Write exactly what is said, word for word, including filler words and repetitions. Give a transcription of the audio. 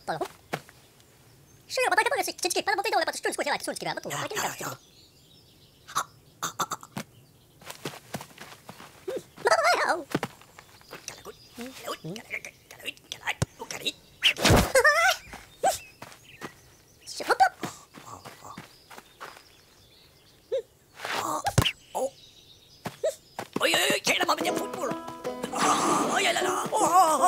Tolong. Sure, patay ka pa kasi chichikit. Para matay daw lepas stun squid stun squid. Betul. Makin kan chichikit. Hmm. Apa apa? Kalau good. Kalau good.